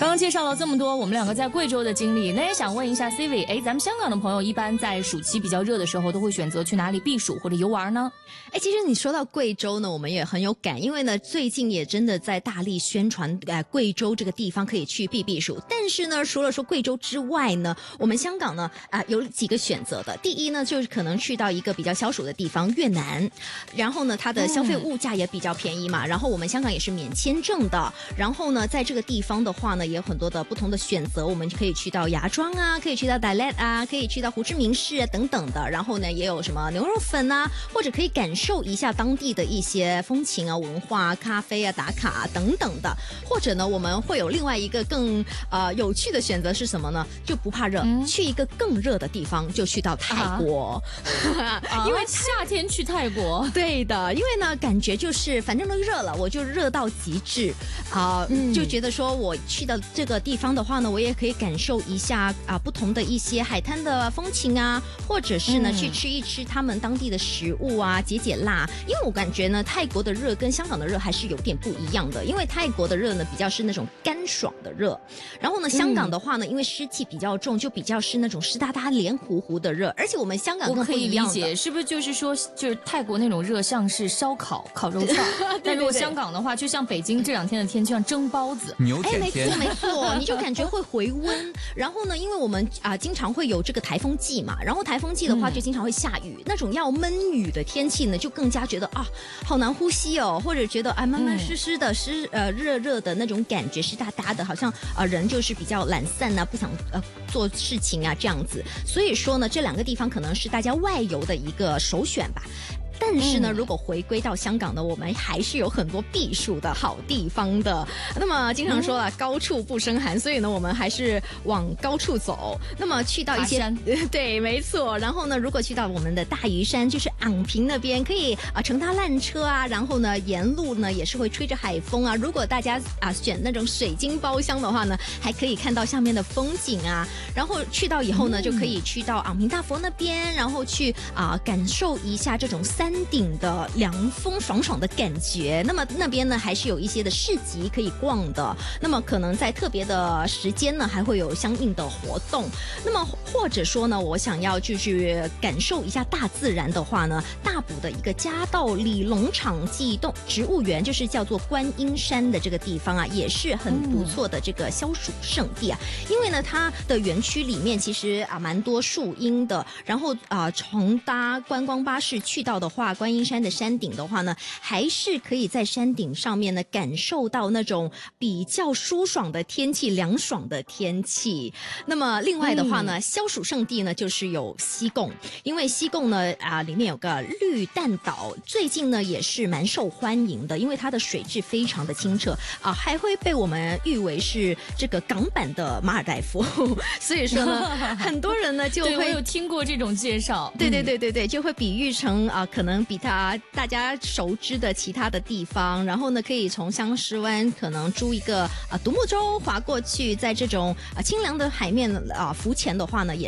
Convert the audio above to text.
刚刚介绍了这么多我们两个在贵州的经历，那也想问一下 Civi， 咱们香港的朋友一般在暑期比较热的时候都会选择去哪里避暑或者游玩呢？ 其实你说到贵州呢，我们也很有感，因为呢最近也真的在大力宣传贵州这个地方可以去避暑。但是呢，除了说贵州之外呢，我们香港呢有几个选择的。第一呢，就是可能去到一个比较消暑的地方，越南，然后呢它的消费物价也比较便宜嘛，然后我们香港也是免签证的，然后呢在这个地方的话呢也有很多的不同的选择，我们可以去到芽庄啊，可以去到大叻啊，可以去到胡志明市啊等等的，然后呢也有什么牛肉粉啊，或者可以感受一下当地的一些风情啊、文化、咖啡啊、打卡啊等等的，或者呢我们会有另外一个更有趣的选择是什么呢？就不怕热，去一个更热的地方，就去到泰国， 因为夏天去泰国， 对的，因为呢感觉就是反正都热了，我就热到极致就觉得说我去到这个地方的话呢，我也可以感受一下不同的一些海滩的风情啊，或者是呢去吃一吃他们当地的食物啊，解辣。因为我感觉呢泰国的热跟香港的热还是有点不一样的，因为泰国的热呢比较是那种干爽的热，然后呢香港的话呢因为湿气比较重，就比较是那种湿哒哒黏糊糊的热，而且我们香港更不一样的。 我可以理解，是不是就是说就是泰国那种热像是烧烤烤肉串但如果香港的话就像北京这两天的天气像蒸包子牛甜甜， 没错你就感觉会回温然后呢因为我们经常会有这个台风季嘛，然后台风季的话就经常会下雨，那种要闷雨的天气呢就更加觉得好难呼吸哦，或者觉得闷闷湿湿的热热的那种感觉，湿哒哒的，好像人就是比较懒散啊，不想做事情啊这样子。所以说呢这两个地方可能是大家外游的一个首选吧。但是呢如果回归到香港呢，我们还是有很多避暑的好地方的。那么经常说了高处不胜寒，所以呢我们还是往高处走。那么去到一些对没错，然后呢如果去到我们的大屿山，就是昂坪那边，可以乘搭缆车啊，然后呢沿路呢也是会吹着海风啊。如果大家选那种水晶包厢的话呢，还可以看到下面的风景啊。然后去到以后呢就可以去到昂坪大佛那边，然后去感受一下这种山顶的凉风爽爽的感觉。那么那边呢还是有一些的市集可以逛的，那么可能在特别的时间呢还会有相应的活动。那么或者说呢我想要就是感受一下大自然的话呢，大埔的一个嘉道理农场暨植物园，就是叫做观音山的这个地方也是很不错的这个消暑胜地因为呢它的园区里面其实蛮多树荫的，然后乘搭观光巴士去到的话，观音山的山顶的话呢，还是可以在山顶上面呢感受到那种比较舒爽的天气，凉爽的天气。那么另外的话呢消暑胜地呢就是有西贡，因为西贡呢里面有个绿蛋岛，最近呢也是蛮受欢迎的，因为它的水质非常的清澈还会被我们誉为是这个港版的马尔代夫所以说呢很多人呢就会， 对，我有听过这种介绍， 对，就会比喻成可能比大家熟知的其他的地方，然后呢可以从相思湾可能租一个独木舟划过去，在这种清凉的海面浮潜的话呢也